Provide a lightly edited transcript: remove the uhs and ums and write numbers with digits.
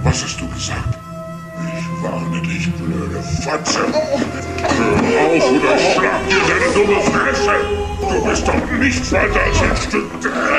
Was hast du gesagt? Ich warne dich, blöde Fotze. Hör auf oder ich schlag dir deine dumme Fresse. Du bist doch nichts weiter als ein Stück Dreck.